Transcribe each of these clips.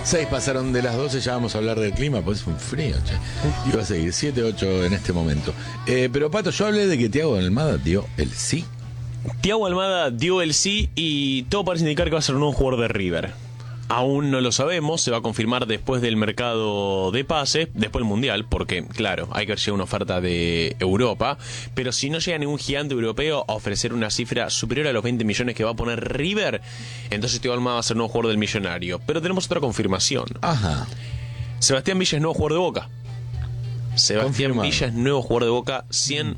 6 pasaron de las 12, ya vamos a hablar del clima, pues es un frío, che. Y va a seguir 7, 8 en este momento. Pero Pato, yo hablé de que Thiago Almada dio el sí. Thiago Almada dio el sí y todo parece indicar que va a ser un nuevo jugador de River. Aún no lo sabemos, se va a confirmar después del mercado de pase, después del Mundial, porque, claro, hay que ver si hay una oferta de Europa, pero si no llega ningún gigante europeo a ofrecer una cifra superior a los 20 millones que va a poner River, entonces Thiago Almada va a ser nuevo jugador del Millonario. Pero tenemos otra confirmación. Ajá. Sebastián Villa es nuevo jugador de Boca. Sebastián Confirmado. Villa es nuevo jugador de Boca,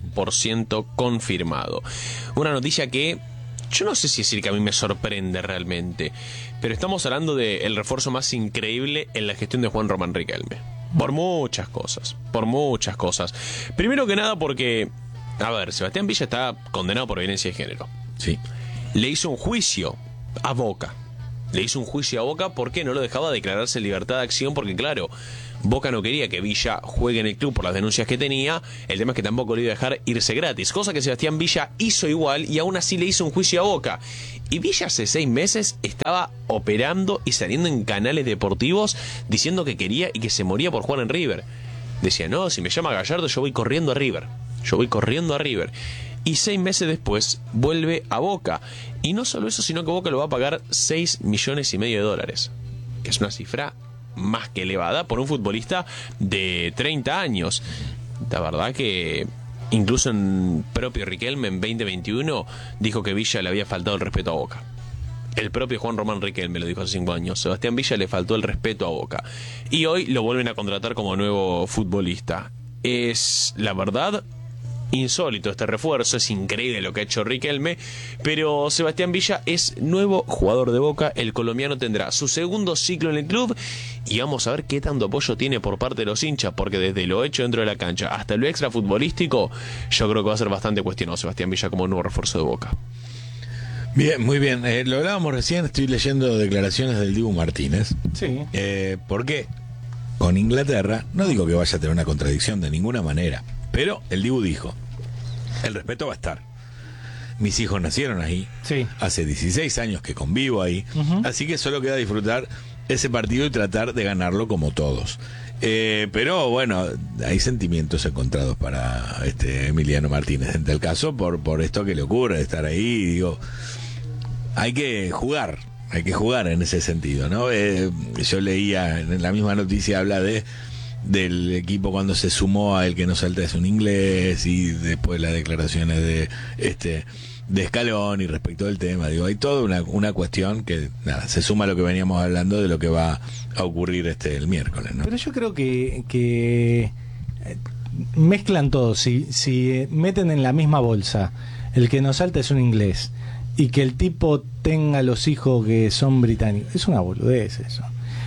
100% confirmado. Una noticia que yo no sé si decir que a mí me sorprende realmente, pero estamos hablando del refuerzo más increíble en la gestión de Juan Román Riquelme. Por muchas cosas, por muchas cosas. Primero que nada porque, a ver, Sebastián Villa está condenado por violencia de género. Sí. Le hizo un juicio a Boca. Le hizo un juicio a Boca porque no lo dejaba declararse en libertad de acción, porque claro, Boca no quería que Villa juegue en el club por las denuncias que tenía. El tema es que tampoco le iba a dejar irse gratis, cosa que Sebastián Villa hizo igual y aún así le hizo un juicio a Boca. Y Villa hace 6 meses estaba operando y saliendo en canales deportivos diciendo que quería y que se moría por jugar en River. Decía, no, si me llama Gallardo yo voy corriendo a River. Yo voy corriendo a River. Y 6 meses después vuelve a Boca. Y no solo eso, sino que Boca lo va a pagar 6,5 millones de dólares. Que es una cifra más que elevada por un futbolista de 30 años. La verdad que incluso en propio Riquelme en 2021 dijo que Villa le había faltado el respeto a Boca. El propio Juan Román Riquelme lo dijo hace 5 años. Sebastián Villa le faltó el respeto a Boca. Y hoy lo vuelven a contratar como nuevo futbolista. Es, la verdad, insólito este refuerzo, es increíble lo que ha hecho Riquelme, pero Sebastián Villa es nuevo jugador de Boca. El colombiano tendrá su segundo ciclo en el club y vamos a ver qué tanto apoyo tiene por parte de los hinchas, porque desde lo hecho dentro de la cancha hasta lo extra futbolístico, yo creo que va a ser bastante cuestionado Sebastián Villa como nuevo refuerzo de Boca. Bien, muy bien. Lo hablábamos recién, estoy leyendo declaraciones del Dibu Martínez. Sí. ¿Por qué? Con Inglaterra, no digo que vaya a tener una contradicción de ninguna manera, pero el Dibu dijo, el respeto va a estar. Mis hijos nacieron ahí, Sí. hace 16 años que convivo ahí, así que solo queda disfrutar ese partido y tratar de ganarlo como todos. Pero bueno, hay sentimientos encontrados para Emiliano Martínez en tal caso por esto que le ocurre de estar ahí. Digo, hay que jugar en ese sentido, ¿no? Yo leía en la misma noticia, habla del equipo cuando se sumó a El que no salta es un inglés, y después las declaraciones de Scaloni respecto del tema. Digo, hay toda una cuestión que nada, se suma a lo que veníamos hablando de lo que va a ocurrir el miércoles, ¿no? Pero yo creo que mezclan todo. Si meten en la misma bolsa El que nos salta es un inglés y que el tipo tenga los hijos que son británicos, es una boludez eso.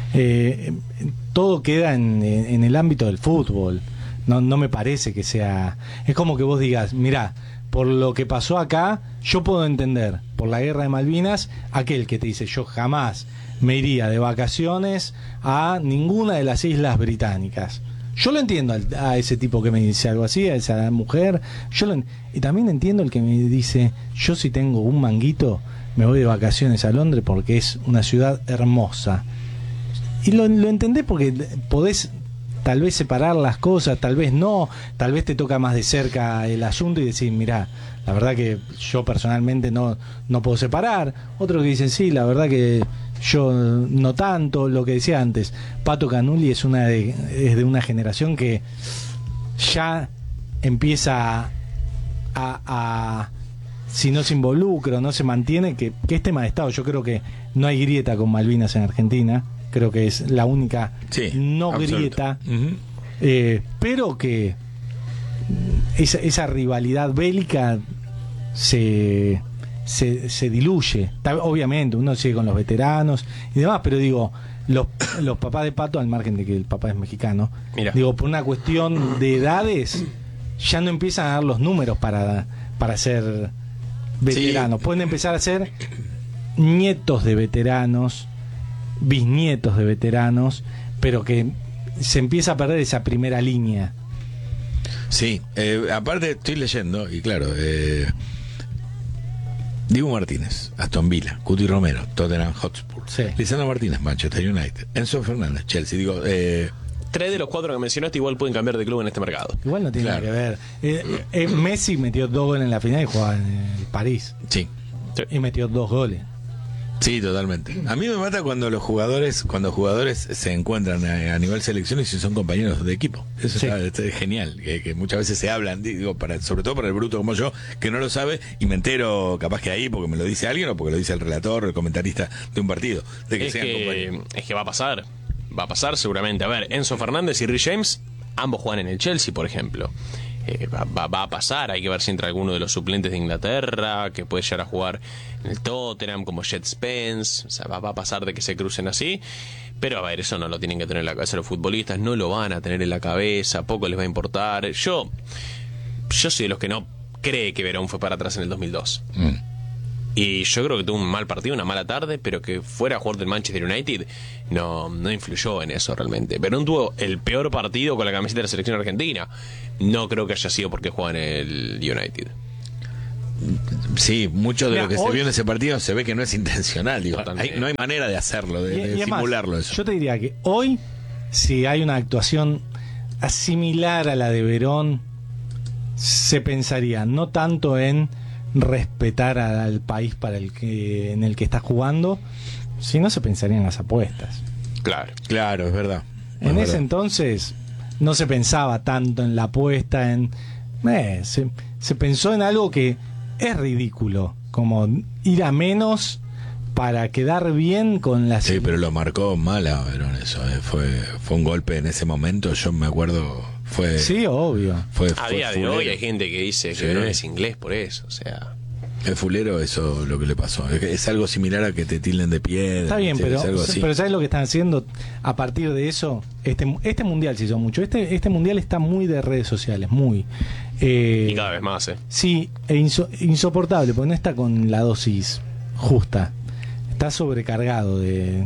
Todo queda en el ámbito del fútbol. No me parece que sea... Es como que vos digas, mirá, por lo que pasó acá, yo puedo entender, por la guerra de Malvinas, aquel que te dice, yo jamás me iría de vacaciones a ninguna de las islas británicas. Yo lo entiendo a ese tipo que me dice algo así, a esa mujer. Y también entiendo el que me dice, yo si tengo un manguito, me voy de vacaciones a Londres porque es una ciudad hermosa. Y lo entendés porque podés tal vez separar las cosas, tal vez no, tal vez te toca más de cerca el asunto y decir, mirá, la verdad que yo personalmente no puedo separar. Otro que dicen, sí, la verdad que yo no tanto. Lo que decía antes, Pato Canuli es de una generación que ya empieza a si no se involucra o no se mantiene, que es tema de Estado. Yo creo que no hay grieta con Malvinas en Argentina. Creo que es la única grieta, pero que esa rivalidad bélica se diluye. Obviamente uno sigue con los veteranos y demás, pero digo, los papás de Pato, al margen de que el papá es mexicano, Mira. digo, por una cuestión de edades ya no empiezan a dar los números para ser veteranos. Pueden empezar a ser nietos de veteranos, bisnietos de veteranos, pero que se empieza a perder esa primera línea. Sí, aparte estoy leyendo y claro, Dibu Martínez, Aston Villa, Cuti Romero, Tottenham Hotspur, Sí. Lisandro Martínez, Manchester United, Enzo Fernández, Chelsea, 3 de los 4 que mencionaste igual pueden cambiar de club en este mercado. Igual no tiene Claro. nada que ver. Messi metió 2 goles en la final y jugaba en el París. sí. Y metió 2 goles. Sí, totalmente. A mí me mata cuando jugadores se encuentran a nivel selección y si son compañeros de equipo. Eso Sí. está genial, que muchas veces se hablan, digo, sobre todo para el bruto como yo, que no lo sabe y me entero capaz que ahí porque me lo dice alguien o porque lo dice el relator o el comentarista de un partido, de que sean compañeros. Es que va a pasar seguramente. A ver, Enzo Fernández y Rhys James, ambos juegan en el Chelsea, por ejemplo. Va a pasar, hay que ver si entra alguno de los suplentes de Inglaterra, que puede llegar a jugar en el Tottenham, como Jet Spence. O sea, va a pasar de que se crucen así. Pero a ver, eso no lo tienen que tener en la cabeza los futbolistas, no lo van a tener en la cabeza, poco les va a importar. Yo soy de los que no cree que Verón fue para atrás en el 2002. Y yo creo que tuvo un mal partido, una mala tarde, pero que fuera a jugar del Manchester United no influyó en eso realmente. Verón tuvo el peor partido con la camiseta de la selección argentina. No creo que haya sido porque juega en el United. Sí, mucho de Mira, lo que se hoy- vio en ese partido se ve que no es intencional, digo. Totalmente. No hay manera de hacerlo, de Y es más, simularlo eso. yo te diría que hoy, si hay una actuación similar a la de Verón, se pensaría no tanto en respetar al país en el que está jugando, sino se pensaría en las apuestas. Claro. Claro, es verdad. En Es ese verdad. entonces no se pensaba tanto en la apuesta, se pensó en algo que es ridículo, como ir a menos para quedar bien con la Sí, pero lo marcó mal a Verón eso. Fue un golpe en ese momento, yo me acuerdo. Sí, obvio. A día de hoy hay gente que dice que Sí. Verón es inglés por eso. O sea, Es fulero eso lo que le pasó. Es algo similar a que te tilden de piedra. Está bien, ¿sí? pero, Es algo así. pero ¿sabes lo que están haciendo? A partir de eso, este mundial se hizo mucho. Este mundial está muy de redes sociales, muy. y cada vez más, Sí, insoportable, porque no está con la dosis justa. Está sobrecargado de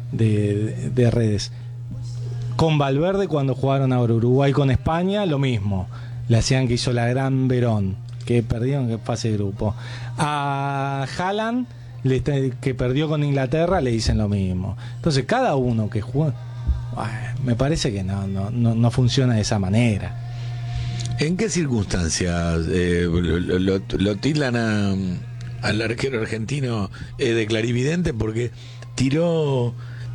redes. Con Valverde, cuando jugaron ahora Uruguay con España, lo mismo. Le hacían que hizo la gran Verón, que perdieron en fase de grupo. A Haaland, que perdió con Inglaterra, le dicen lo mismo. Entonces, cada uno que juega, me parece que no funciona de esa manera. ¿En qué circunstancias lo tildan al arquero argentino de clarividente? Porque tiró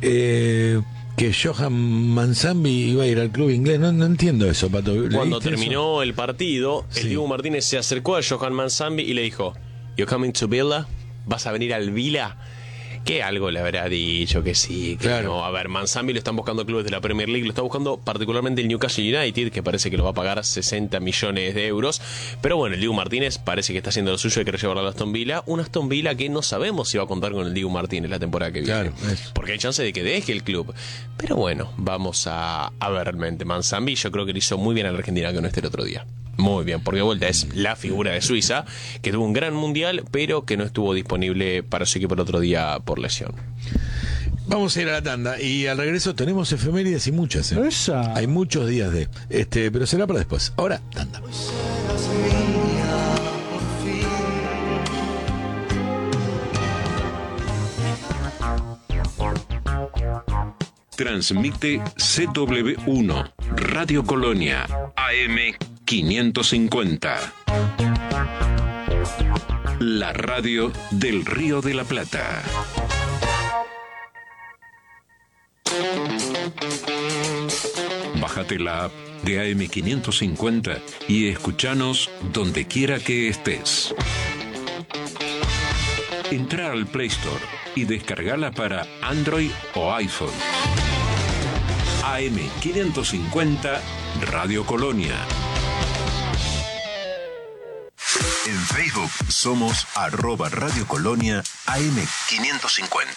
que Johan Manzambi iba a ir al club inglés. No entiendo eso, Pato. Cuando ¿Leíste terminó el partido, el Sí. Dibu Martínez se acercó a Johan Manzambi y le dijo: "You coming to Villa? ¿Vas a venir al Villa?" Que algo le habrá dicho que sí, que Claro. no. A ver, Manzambi lo están buscando clubes de la Premier League, lo está buscando particularmente el Newcastle United, que parece que lo va a pagar 60 millones de euros. Pero bueno, el Dibu Martínez parece que está haciendo lo suyo y quiere llevarlo a Aston Villa. Un Aston Villa que no sabemos si va a contar con el Dibu Martínez la temporada que viene. Claro, eso. Porque hay chance de que deje el club. Pero bueno, vamos a ver realmente. Manzambi yo creo que le hizo muy bien a la Argentina que no esté el otro día. Muy bien, porque de vuelta es la figura de Suiza, que tuvo un gran mundial, pero que no estuvo disponible para su equipo el otro día por lesión. Vamos a ir a la tanda y al regreso tenemos efemérides y muchas. Esa. Hay muchos días pero será para después. Ahora, tanda. Transmite CW1, Radio Colonia, AM 550. La radio del Río de la Plata. Bájate la app de AM 550 y escúchanos donde quiera que estés. Entra al Play Store y descargala para Android o iPhone. AM 550 Radio Colonia. En Facebook somos @Radio Colonia AM 550.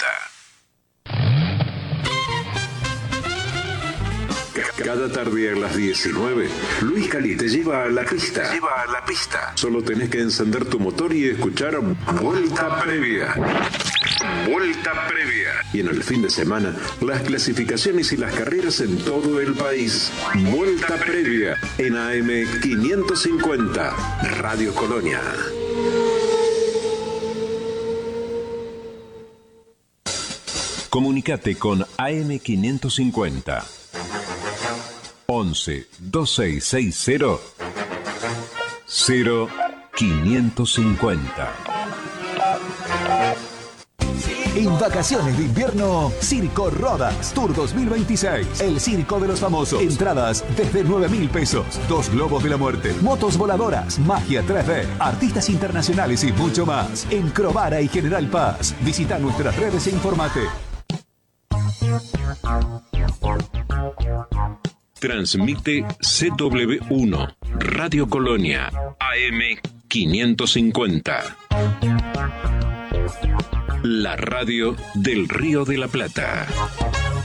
Cada tarde a las 19, Luis Cali te lleva a la pista. Solo tenés que encender tu motor y escuchar Vuelta Previa. Vuelta Previa. Y en el fin de semana, las clasificaciones y las carreras en todo el país. Vuelta Previa en AM 550, Radio Colonia. Comunicate con AM550 11 2660 0550. En vacaciones de invierno, Circo Rodas Tour 2026. El circo de los famosos. Entradas desde 9.000 pesos. 2 globos de la muerte. Motos voladoras. Magia 3D. Artistas internacionales y mucho más. En Crovara y General Paz. Visita nuestras redes e informate. Transmite CW1 Radio Colonia AM550. La radio del Río de la Plata.